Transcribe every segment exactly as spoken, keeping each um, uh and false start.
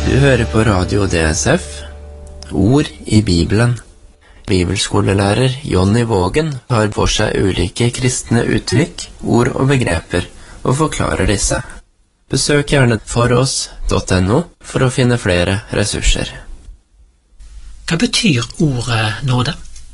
Du hører på Radio D S F, Ord i Bibelen. Bibelskolelærer Jonny Vågen tar for seg ulike kristne uttrykk, ord og begreper, og forklarer disse. Besøk gjerne foross punktum no for å finne flere ressurser. Hva betyr ordet nåde?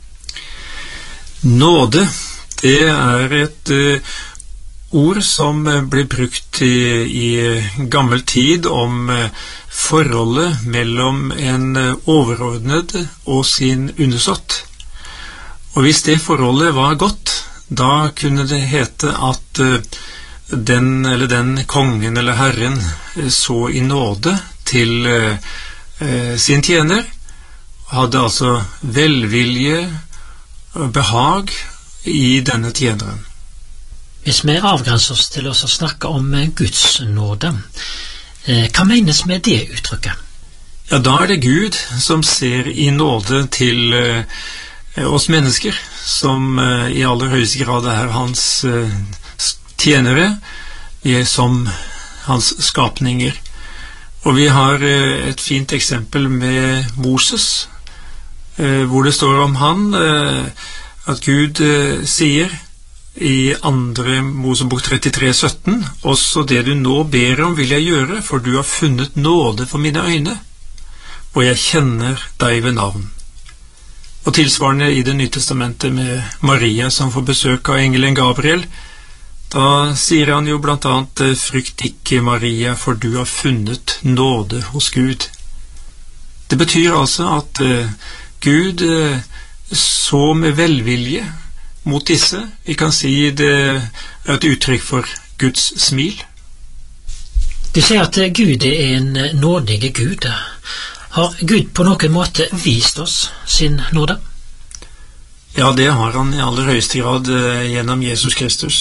Nåde, det er et uh, ord som ble brukt i, i gammel tid om uh, forholdet mellom en uh, overordnet og sin undersått. Og hvis det forholdet var godt, da kunne det hete at uh, den eller den kongen eller herren uh, så i nåde til uh, uh, sin tjener, hadde altså velvilje og behag i denne tjeneren. Hvis vi avgrenser oss til oss å snakke om Guds nåde, hva menes med det uttrykket? Ja, da er det Gud som ser i nåde til eh, oss mennesker, som eh, i aller høyeste grad er hans eh, tjenere, vi er som hans skapninger. Og vi har eh, et fint eksempel med Moses, eh, hvor det står om han, eh, at Gud eh, sier i andre Mosebok trettitre sytten, også det du nå ber om vil jeg gjøre, for du har funnet nåde for mine øyne, og jeg kjenner deg ved navn. Og tilsvarende i det nye testamentet med Maria som får besøk av engelen Gabriel, da sier han jo blant annet, frykt ikke Maria, for du har funnet nåde hos Gud. Det betyr altså at uh, Gud uh, så med velvilje mot disse. Vi kan si det er et uttrykk for Guds smil. Du sier at Gud er en nådig Gud. Har Gud på noen måte vist oss sin nåde? Ja, det har han i aller høyeste grad gjennom Jesus Kristus.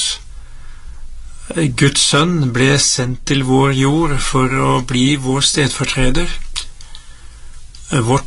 Guds sønn ble sendt til vår jord for å bli vår stedfortreder. Vårt